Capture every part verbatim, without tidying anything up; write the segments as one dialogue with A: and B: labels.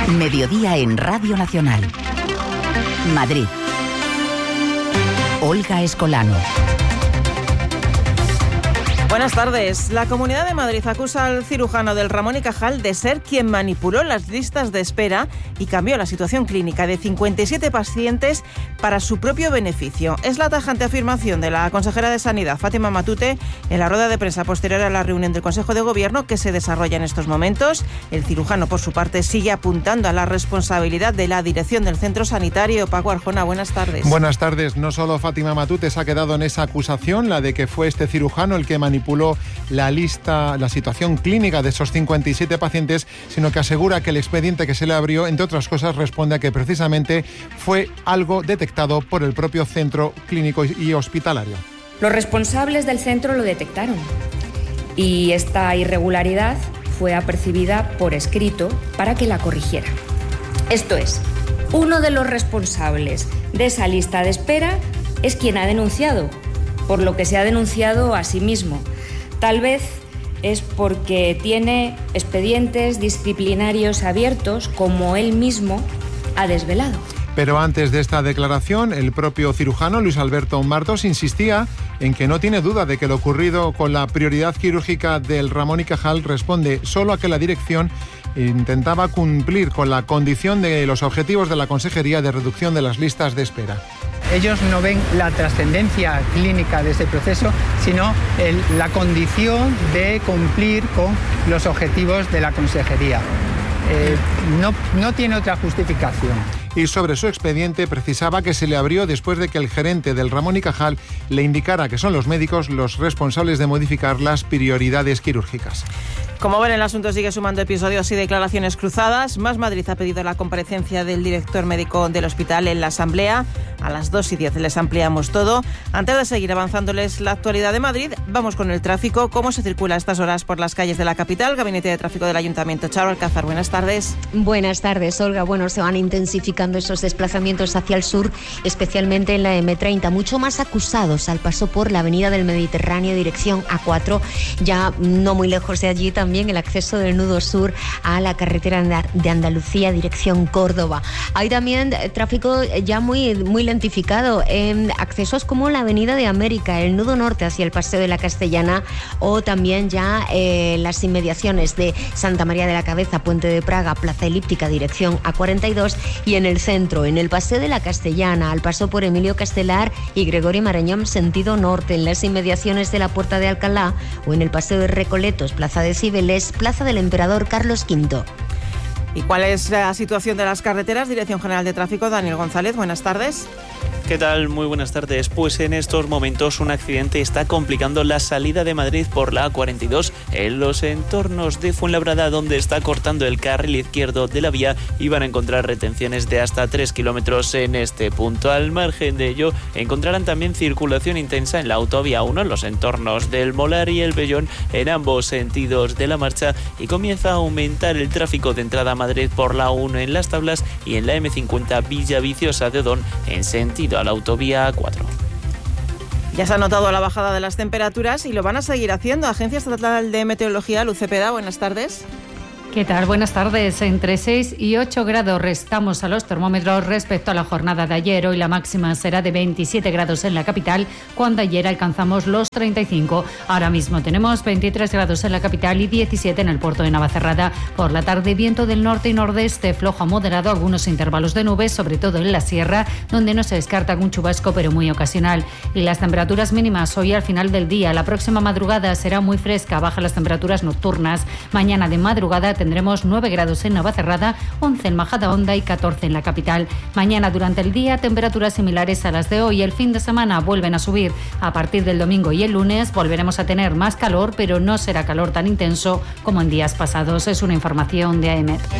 A: Mediodía en Radio Nacional. Madrid. Olga Escolano.
B: Buenas tardes. La Comunidad de Madrid acusa al cirujano del Ramón y Cajal de ser quien manipuló las listas de espera y cambió la situación clínica de cincuenta y siete pacientes para su propio beneficio. Es la tajante afirmación de la consejera de Sanidad, Fátima Matute, en la rueda de prensa posterior a la reunión del Consejo de Gobierno que se desarrolla en estos momentos. El cirujano, por su parte, sigue apuntando a la responsabilidad de la dirección del centro sanitario. Paco Arjona, buenas tardes.
C: Buenas tardes. No solo Fátima Matute se ha quedado en esa acusación, la de que fue este cirujano el que manipuló la lista, la situación clínica de esos cincuenta y siete pacientes, sino que asegura que el expediente que se le abrió, entre otras cosas, responde a que precisamente fue algo detectado por el propio centro clínico y hospitalario.
D: Los responsables del centro lo detectaron y esta irregularidad fue apercibida por escrito para que la corrigiera. Esto es, uno de los responsables de esa lista de espera es quien ha denunciado, por lo que se ha denunciado a sí mismo. Tal vez es porque tiene expedientes disciplinarios abiertos, como él mismo ha desvelado.
C: Pero antes de esta declaración, el propio cirujano, Luis Alberto Martos, insistía en que no tiene duda de que lo ocurrido con la prioridad quirúrgica del Ramón y Cajal responde solo a que la dirección intentaba cumplir con la condición de los objetivos de la Consejería de reducción de las listas de espera.
E: Ellos no ven la trascendencia clínica de ese proceso, sino el, la condición de cumplir con los objetivos de la Consejería. Eh, no, no tiene otra justificación.
C: Y sobre su expediente precisaba que se le abrió después de que el gerente del Ramón y Cajal le indicara que son los médicos los responsables de modificar las prioridades quirúrgicas.
B: Como ven, el asunto sigue sumando episodios y declaraciones cruzadas. Más Madrid ha pedido la comparecencia del director médico del hospital en la Asamblea. A las dos y diez les ampliamos todo. Antes de seguir avanzándoles la actualidad de Madrid, vamos con el tráfico. ¿Cómo se circula a estas horas por las calles de la capital? Gabinete de Tráfico del Ayuntamiento. Charo Alcázar, buenas tardes.
F: Buenas tardes, Olga. Bueno, se van intensificando esos desplazamientos hacia el sur, especialmente en la eme treinta, mucho más acusados al paso por la avenida del Mediterráneo, dirección A cuatro. Ya no muy lejos de allí también el acceso del nudo sur a la carretera de Andalucía, dirección Córdoba. Hay también tráfico ya muy, muy lentificado en accesos como la avenida de América, el nudo norte hacia el Paseo de la Castellana, o también ya eh, las inmediaciones de Santa María de la Cabeza, Puente de Praga, Plaza Elíptica, dirección A cuarenta y dos, y en el centro, en el Paseo de la Castellana, al paso por Emilio Castelar y Gregorio Marañón, sentido norte, en las inmediaciones de la Puerta de Alcalá, o en el Paseo de Recoletos, Plaza de Cibeles, Plaza del Emperador Carlos quinto.
B: ¿Y cuál es la situación de las carreteras? Dirección General de Tráfico, Daniel González, buenas tardes.
G: ¿Qué tal? Muy buenas tardes. Pues en estos momentos un accidente está complicando la salida de Madrid por la A cuarenta y dos en los entornos de Fuenlabrada, donde está cortando el carril izquierdo de la vía y van a encontrar retenciones de hasta tres kilómetros en este punto. Al margen de ello, encontrarán también circulación intensa en la autovía uno en los entornos del Molar y el Bellón en ambos sentidos de la marcha, y comienza a aumentar el tráfico de entrada a Madrid por la uno en Las Tablas y en la eme cincuenta Villaviciosa de Odón en sentido a la autovía A cuatro.
B: Ya se ha notado la bajada de las temperaturas y lo van a seguir haciendo. Agencia Estatal de Meteorología, Luz Cepeda, buenas tardes.
H: ¿Qué tal? Buenas tardes. Entre seis y ocho grados restamos a los termómetros respecto a la jornada de ayer. Hoy la máxima será de veintisiete grados en la capital, cuando ayer alcanzamos los treinta y cinco. Ahora mismo tenemos veintitrés grados en la capital y diecisiete en el puerto de Navacerrada. Por la tarde, viento del norte y nordeste, flojo a moderado, algunos intervalos de nubes, sobre todo en la sierra, donde no se descarta algún chubasco, pero muy ocasional. Y las temperaturas mínimas hoy al final del día. La próxima madrugada será muy fresca, bajan las temperaturas nocturnas. Mañana de madrugada tendremos nueve grados en Navacerrada, once en Majadahonda y catorce en la capital. Mañana durante el día temperaturas similares a las de hoy. El fin de semana vuelven a subir. A partir del domingo y el lunes volveremos a tener más calor, pero no será calor tan intenso como en días pasados. Es una información de A E M E T.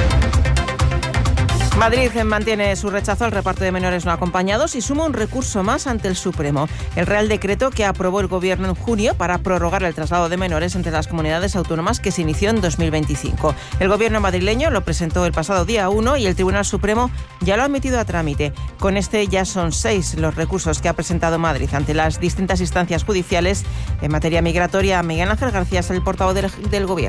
B: Madrid mantiene su rechazo al reparto de menores no acompañados y suma un recurso más ante el Supremo. El Real Decreto que aprobó el Gobierno en junio para prorrogar el traslado de menores entre las comunidades autónomas, que se inició en dos mil veinticinco. El Gobierno madrileño lo presentó el pasado día uno y el Tribunal Supremo ya lo ha admitido a trámite. Con este ya son seis los recursos que ha presentado Madrid ante las distintas instancias judiciales en materia migratoria. Miguel Ángel García es el portavoz del, del Gobierno.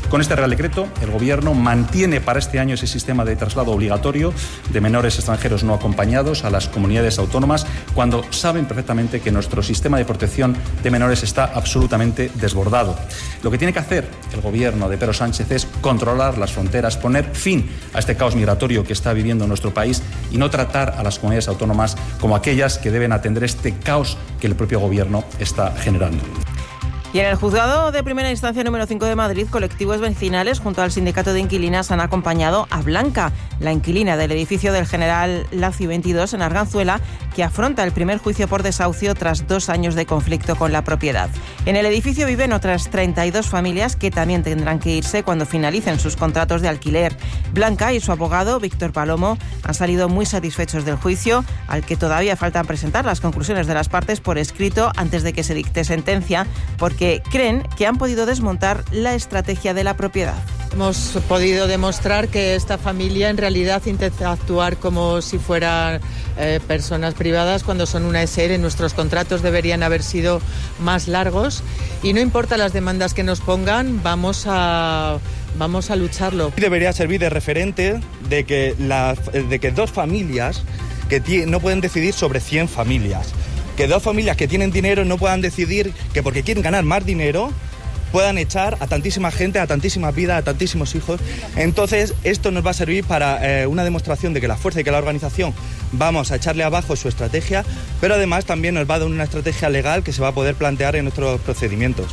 I: Con este Real Decreto, el Gobierno mantiene para este año ese sistema de traslado obligatorio de menores extranjeros no acompañados a las comunidades autónomas, cuando saben perfectamente que nuestro sistema de protección de menores está absolutamente desbordado. Lo que tiene que hacer el Gobierno de Pedro Sánchez es controlar las fronteras, poner fin a este caos migratorio que está viviendo nuestro país y no tratar a las comunidades autónomas como aquellas que deben atender este caos que el propio Gobierno está generando.
B: Y en el juzgado de primera instancia número cinco de Madrid, colectivos vecinales junto al sindicato de inquilinas han acompañado a Blanca, la inquilina del edificio del General Lacio veintidós en Arganzuela, que afronta el primer juicio por desahucio tras dos años de conflicto con la propiedad. En el edificio viven otras treinta y dos familias que también tendrán que irse cuando finalicen sus contratos de alquiler. Blanca y su abogado, Víctor Palomo, han salido muy satisfechos del juicio, al que todavía faltan presentar las conclusiones de las partes por escrito antes de que se dicte sentencia, porque creen que han podido desmontar la estrategia de la propiedad.
J: Hemos podido demostrar que esta familia en realidad intenta actuar como si fueran eh, personas privadas cuando son una S R. Nuestros contratos deberían haber sido más largos y no importa las demandas que nos pongan, vamos a... Vamos a lucharlo.
K: Debería servir de referente de que, la, de que dos familias que t- no pueden decidir sobre cien familias. Que dos familias que tienen dinero no puedan decidir que porque quieren ganar más dinero puedan echar a tantísima gente, a tantísimas vidas, a tantísimos hijos. Entonces, esto nos va a servir para eh, una demostración de que la fuerza y que la organización vamos a echarle abajo su estrategia, pero además también nos va a dar una estrategia legal que se va a poder plantear en nuestros procedimientos.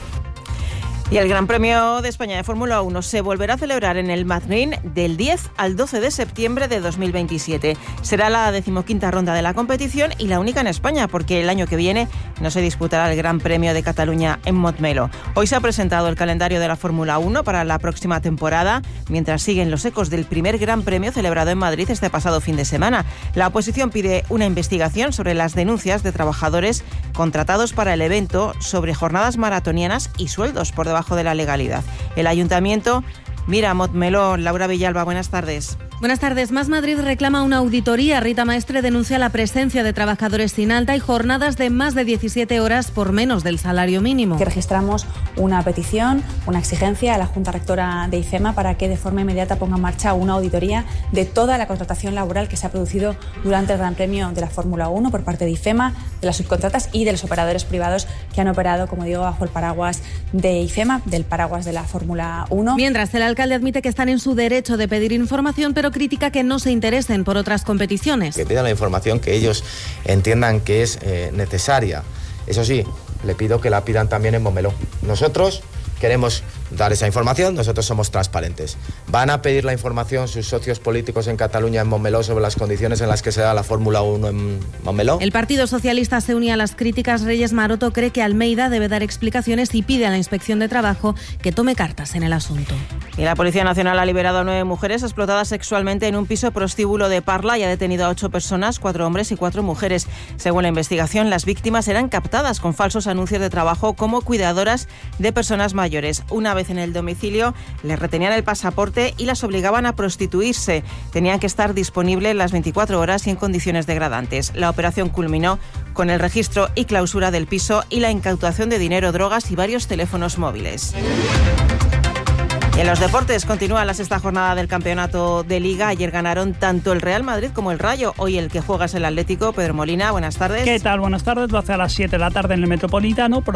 B: Y el Gran Premio de España de Fórmula uno se volverá a celebrar en el Madrid del diez al doce de septiembre de dos mil veintisiete. Será la decimoquinta ronda de la competición y la única en España, porque el año que viene no se disputará el Gran Premio de Cataluña en Montmeló. Hoy se ha presentado el calendario de la Fórmula uno para la próxima temporada, mientras siguen los ecos del primer Gran Premio celebrado en Madrid este pasado fin de semana. La oposición pide una investigación sobre las denuncias de trabajadores contratados para el evento sobre jornadas maratonianas y sueldos por debajo de la legalidad. El ayuntamiento mira a Montmeló. Laura Villalba, buenas tardes.
L: Buenas tardes. Más Madrid reclama una auditoría. Rita Maestre denuncia la presencia de trabajadores sin alta y jornadas de más de diecisiete horas por menos del salario mínimo.
M: Que registramos una petición, una exigencia a la Junta Rectora de IFEMA para que de forma inmediata ponga en marcha una auditoría de toda la contratación laboral que se ha producido durante el Gran Premio de la Fórmula uno por parte de IFEMA, de las subcontratas y de los operadores privados que han operado, como digo, bajo el paraguas de IFEMA, del paraguas de la Fórmula uno.
L: Mientras, el alcalde admite que están en su derecho de pedir información, pero crítica que no se interesen por otras competiciones.
N: Que pidan la información que ellos entiendan que es eh, necesaria. Eso sí, le pido que la pidan también en Montmeló. Nosotros queremos dar esa información, nosotros somos transparentes. ¿Van a pedir la información sus socios políticos en Cataluña, en Montmeló, sobre las condiciones en las que se da la Fórmula uno en Montmeló?
L: El Partido Socialista se unía a las críticas. Reyes Maroto cree que Almeida debe dar explicaciones y pide a la Inspección de Trabajo que tome cartas en el asunto.
B: Y la Policía Nacional ha liberado a nueve mujeres explotadas sexualmente en un piso prostíbulo de Parla y ha detenido a ocho personas, cuatro hombres y cuatro mujeres. Según la investigación, las víctimas eran captadas con falsos anuncios de trabajo como cuidadoras de personas mayores. Una vez en el domicilio, les retenían el pasaporte y las obligaban a prostituirse. Tenían que estar disponibles las veinticuatro horas y en condiciones degradantes. La operación culminó con el registro y clausura del piso y la incautación de dinero, drogas y varios teléfonos móviles. Y en los deportes continúa la sexta jornada del campeonato de Liga. Ayer ganaron tanto el Real Madrid como el Rayo. Hoy el que juega es el Atlético. Pedro Molina, buenas tardes.
O: ¿Qué tal? Buenas tardes. Lo hace a las siete de la tarde en el Metropolitano.